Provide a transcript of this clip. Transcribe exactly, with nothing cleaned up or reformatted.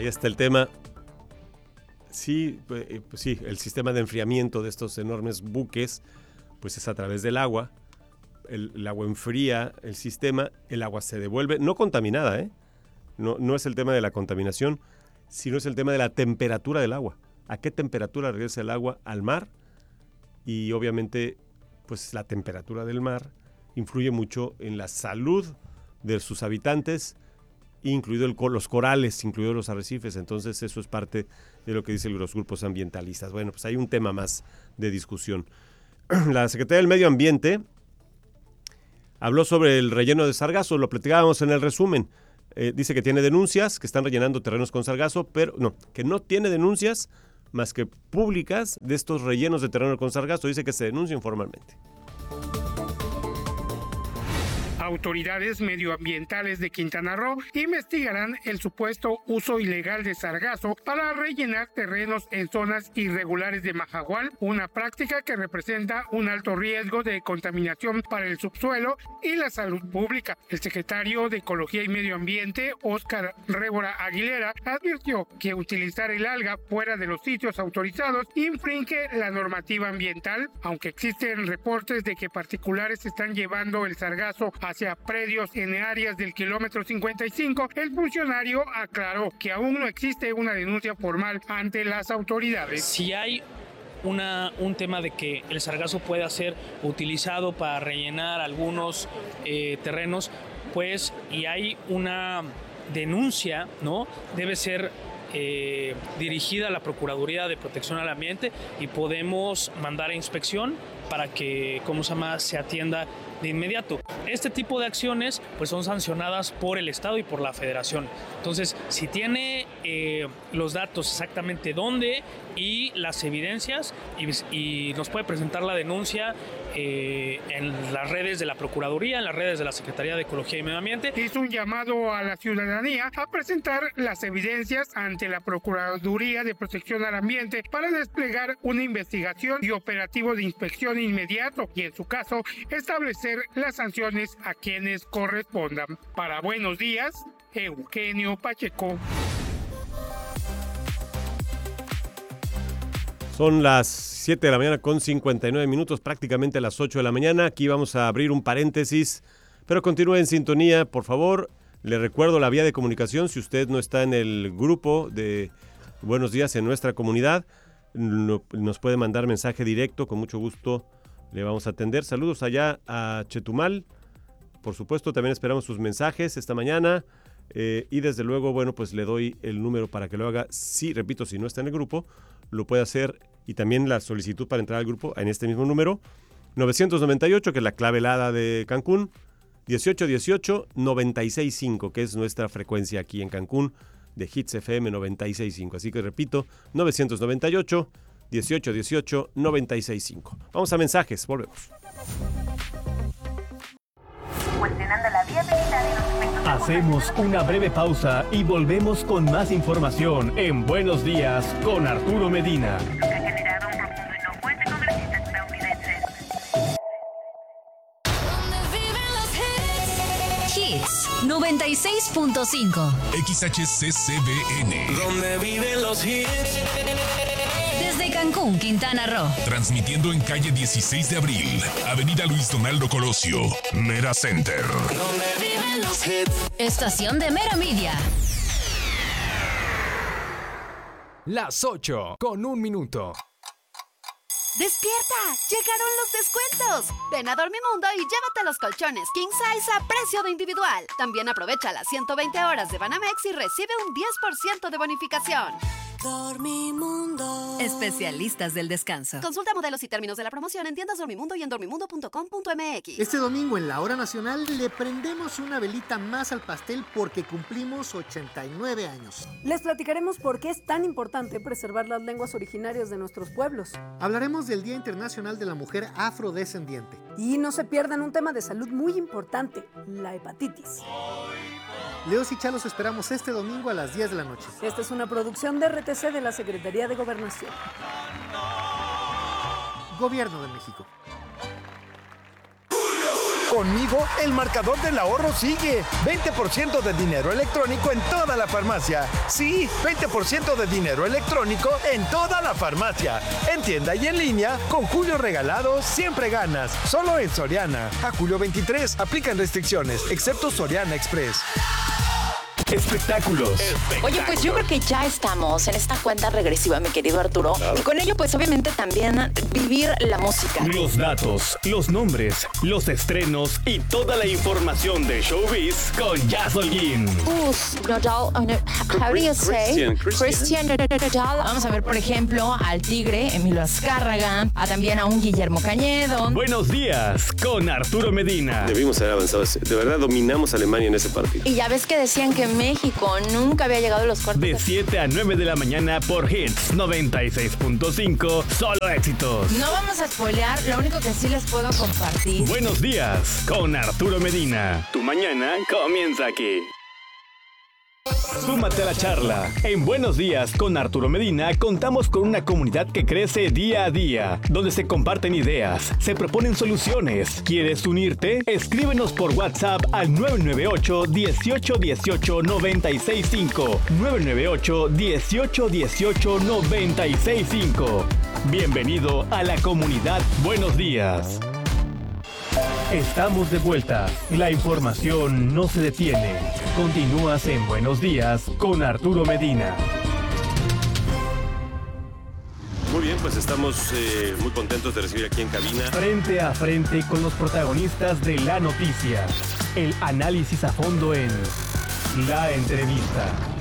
ahí está el tema. Sí, pues, sí, el sistema de enfriamiento de estos enormes buques, pues es a través del agua. El, el agua enfría el sistema, el agua se devuelve, no contaminada, ¿eh? No, no es el tema de la contaminación, sino es el tema de la temperatura del agua. ¿A qué temperatura regresa el agua al mar? Y obviamente, pues la temperatura del mar influye mucho en la salud de sus habitantes, incluido el, los corales, incluidos los arrecifes. Entonces eso es parte de lo que dicen los grupos ambientalistas. Bueno, pues hay un tema más de discusión. La Secretaría del Medio Ambiente habló sobre el relleno de sargazo, lo platicábamos en el resumen. Eh, dice que tiene denuncias, que están rellenando terrenos con sargazo, pero no, que no tiene denuncias más que públicas de estos rellenos de terreno con sargazo. Dice que se denuncian formalmente. Autoridades medioambientales de Quintana Roo investigarán el supuesto uso ilegal de sargazo para rellenar terrenos en zonas irregulares de Majahual, una práctica que representa un alto riesgo de contaminación para el subsuelo y la salud pública. El secretario de Ecología y Medio Ambiente, Óscar Révora Aguilera, advirtió que utilizar el alga fuera de los sitios autorizados infringe la normativa ambiental, aunque existen reportes de que particulares están llevando el sargazo a hacia predios en áreas del kilómetro cincuenta y cinco, el funcionario aclaró que aún no existe una denuncia formal ante las autoridades. Si hay una, un tema de que el sargazo pueda ser utilizado para rellenar algunos eh, terrenos, pues, y hay una denuncia, ¿no? Debe ser eh, dirigida a la Procuraduría de Protección al Ambiente y podemos mandar a inspección para que, ¿cómo se llama?, se atienda de inmediato. Este tipo de acciones pues son sancionadas por el Estado y por la Federación. Entonces, si tiene eh, los datos exactamente dónde y las evidencias y, y nos puede presentar la denuncia eh, en las redes de la Procuraduría, en las redes de la Secretaría de Ecología y Medio Ambiente. Hizo un llamado a la ciudadanía a presentar las evidencias ante la Procuraduría de Protección al Ambiente para desplegar una investigación y operativo de inspección inmediato y, en su caso, establecer las sanciones a quienes correspondan. Para Buenos Días, Eugenio Pacheco. Son las siete de la mañana con cincuenta y nueve minutos, prácticamente las ocho de la mañana. Aquí vamos a abrir un paréntesis, pero continúe en sintonía, por favor. Le recuerdo la vía de comunicación. Si usted no está en el grupo de Buenos Días en nuestra comunidad, no, nos puede mandar mensaje directo, con mucho gusto le vamos a atender. Saludos allá a Chetumal. Por supuesto, también esperamos sus mensajes esta mañana. Eh, y desde luego, bueno, pues le doy el número para que lo haga. Sí, repito, si no está en el grupo, lo puede hacer. Y también la solicitud para entrar al grupo en este mismo número. novecientos noventa y ocho, que es la clave helada de Cancún. dieciocho dieciocho noventa y seis cinco, que es nuestra frecuencia aquí en Cancún de Hits F M noventa y seis cinco. Así que repito, novecientos noventa y ocho dieciocho dieciocho noventa y seis cinco. Vamos a mensajes, volvemos. Hacemos una breve pausa y volvemos con más información en Buenos Días con Arturo Medina. Hits noventa y seis punto cinco. X H C C B N. Donde viven los hits. Desde Cancún, Quintana Roo. Transmitiendo en calle dieciséis de abril, avenida Luis Donaldo Colosio, Mera Center. Donde viven los hits. Estación de Mera Media. Las ocho con un minuto. ¡Despierta! ¡Llegaron los descuentos! Ven a Dormimundo y llévate los colchones King Size a precio de individual. También aprovecha las ciento veinte horas de Banamex y recibe un diez por ciento de bonificación. Dormimundo. Especialistas del descanso. Consulta modelos y términos de la promoción en tiendas Dormimundo y en dormimundo punto com punto m x. Este domingo en la hora nacional le prendemos una velita más al pastel porque cumplimos ochenta y nueve años. Les platicaremos por qué es tan importante preservar las lenguas originarias de nuestros pueblos. Hablaremos del Día Internacional de la Mujer Afrodescendiente. Y no se pierdan un tema de salud muy importante, la hepatitis. Leos y Chalos esperamos este domingo a las diez de la noche. Esta es una producción de R T C de la Secretaría de Gobernación. Gobierno de México. Conmigo, el marcador del ahorro sigue. veinte por ciento de dinero electrónico en toda la farmacia. Sí, veinte por ciento de dinero electrónico en toda la farmacia. En tienda y en línea, con Julio Regalado siempre ganas. Solo en Soriana. A julio veintitrés, aplican restricciones, excepto Soriana Express. Espectáculos. Oye, pues yo creo que ya estamos en esta cuenta regresiva, mi querido Arturo. Claro. Y con ello, pues obviamente también vivir la música. Los datos, los nombres, los estrenos y toda la información de showbiz con Jazz Holguín. Uf, Nodal, uh, no, how do you say? Christian Nodal. Vamos a ver, por ejemplo, al Tigre, Emilio Azcárraga, a también a un Guillermo Cañedo. Buenos días con Arturo Medina. Debimos haber avanzado. De verdad dominamos a Alemania en ese partido. Y ya ves que decían que México nunca había llegado a los cuartos. De siete a nueve de la mañana por Hits noventa y seis punto cinco, solo éxitos. No vamos a spoilear, lo único que sí les puedo compartir. Buenos días con Arturo Medina. Tu mañana comienza aquí. Súmate a la charla. En Buenos Días con Arturo Medina contamos con una comunidad que crece día a día, donde se comparten ideas, se proponen soluciones. ¿Quieres unirte? Escríbenos por WhatsApp al nueve nueve ocho, dieciocho dieciocho, noventa y seis cinco. nueve nueve ocho, dieciocho dieciocho, noventa y seis cinco. Bienvenido a la comunidad Buenos Días. Estamos de vuelta. La información no se detiene. Continúas en Buenos Días con Arturo Medina. Muy bien, pues estamos eh, muy contentos de recibir aquí en cabina. Frente a frente con los protagonistas de la noticia. El análisis a fondo en La Entrevista.